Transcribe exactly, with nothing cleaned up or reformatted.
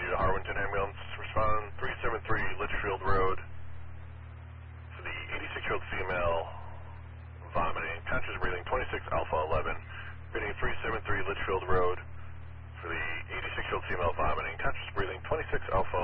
to Harwinton Ambulance. Respond three seven three Litchfield Road for the eighty-six-year-old female vomiting, conscious breathing, twenty-six Alpha eleven. Reading three seven three Litchfield Road for the eighty-six-year-old female vomiting, conscious breathing, twenty-six Alpha